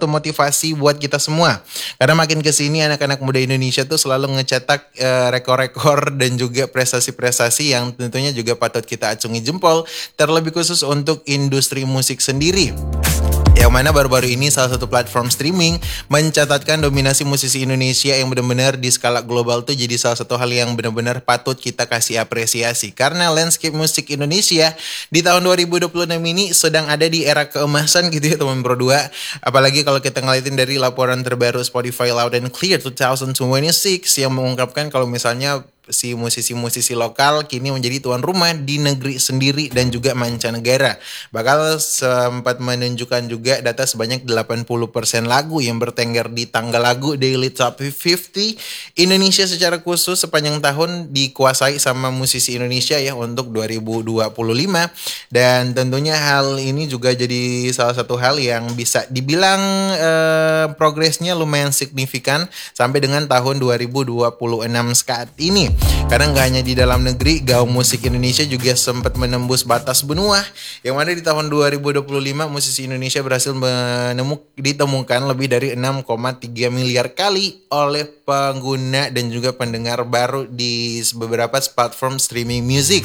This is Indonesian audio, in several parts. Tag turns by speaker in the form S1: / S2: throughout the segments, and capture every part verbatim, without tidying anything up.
S1: suatu motivasi buat kita semua. Karena makin kesini anak-anak muda Indonesia tuh selalu ngecetak uh, rekor-rekor dan juga prestasi-prestasi yang tentunya juga patut kita acungi jempol. Terlebih khusus untuk industri musik sendiri. Yang mana baru-baru ini salah satu platform streaming mencatatkan dominasi musisi Indonesia yang benar-benar di skala global tuh jadi salah satu hal yang benar-benar patut kita kasih apresiasi. Karena landscape musik Indonesia di tahun dua ribu dua puluh enam ini sedang ada di era keemasan gitu ya teman Pro dua. Apalagi kalau kita ngeliatin dari laporan terbaru Spotify Loud and Clear dua ribu dua puluh enam yang mengungkapkan kalau misalnya si musisi-musisi lokal kini menjadi tuan rumah di negeri sendiri dan juga mancanegara. Bakal sempat menunjukkan juga data sebanyak delapan puluh persen lagu yang bertengger di tangga lagu Daily Top lima puluh Indonesia secara khusus sepanjang tahun dikuasai sama musisi Indonesia ya untuk dua ribu dua puluh lima. Dan tentunya hal ini juga jadi salah satu hal yang bisa dibilang eh, progresnya lumayan signifikan sampai dengan tahun dua ribu dua puluh enam saat ini. Karena nggak hanya di dalam negeri, gaung musik Indonesia juga sempat menembus batas benua. Yang mana di tahun dua ribu dua puluh lima musisi Indonesia berhasil menemuk, ditemukan lebih dari enam koma tiga miliar kali oleh pengguna dan juga pendengar baru di beberapa platform streaming music.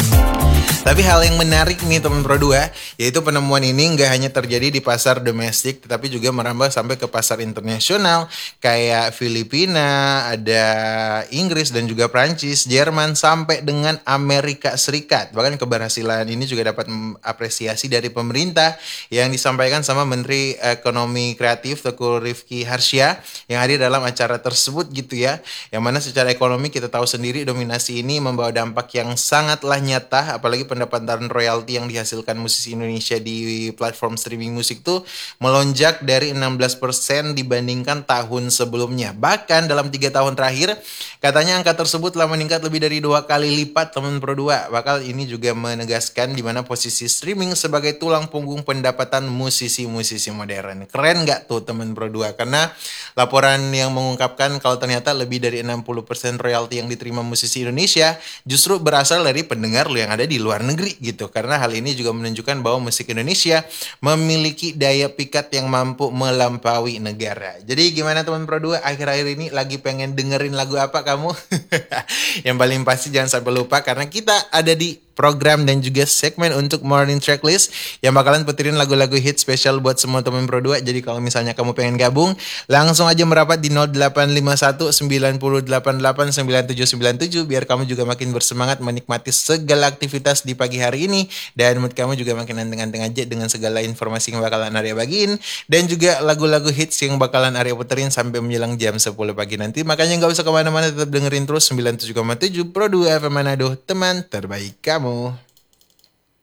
S1: Tapi hal yang menarik nih teman Pro dua, yaitu penemuan ini nggak hanya terjadi di pasar domestik, tetapi juga merambah sampai ke pasar internasional kayak Filipina, ada Inggris dan juga Prancis, Jerman sampai dengan Amerika Serikat. Bahkan keberhasilan ini juga dapat apresiasi dari pemerintah yang disampaikan sama Menteri Ekonomi Kreatif Teguh Rifki Harsha yang hadir dalam acara tersebut gitu ya. Yang mana secara ekonomi kita tahu sendiri dominasi ini membawa dampak yang sangatlah nyata, apalagi pendapatan royalti yang dihasilkan musisi Indonesia di platform streaming musik tuh melonjak dari enam belas persen dibandingkan tahun sebelumnya. Bahkan dalam tiga tahun terakhir katanya angka tersebut telah meningkat lebih dari dua kali lipat teman Pro dua. Bakal ini juga menegaskan di mana posisi streaming sebagai tulang punggung pendapatan musisi-musisi modern. Keren gak tuh teman Pro dua? Karena laporan yang mengungkapkan kalau ternyata lebih dari enam puluh persen royalti yang diterima musisi Indonesia justru berasal dari pendengar lo yang ada di luar negeri gitu. Karena hal ini juga menunjukkan bahwa musik Indonesia memiliki daya pikat yang mampu melampaui negara. Jadi gimana teman Pro dua, akhir-akhir ini lagi pengen dengerin lagu apa kamu? Yang paling pasti jangan sampai lupa karena kita ada di program dan juga segmen untuk Morning Tracklist yang bakalan putirin lagu-lagu hit spesial buat semua teman Pro dua. Jadi kalau misalnya kamu pengen gabung, langsung aja merapat di nol delapan lima satu sembilan delapan delapan sembilan tujuh sembilan tujuh biar kamu juga makin bersemangat menikmati segala aktivitas di pagi hari ini dan mood kamu juga makin anteng-anteng aja dengan segala informasi yang bakalan Arya bagiin dan juga lagu-lagu hits yang bakalan Arya puterin sampai menjelang jam sepuluh pagi nanti. Makanya gak usah kemana-mana, tetap dengerin terus sembilan puluh tujuh koma tujuh Pro dua F M Manado, teman terbaik kamu.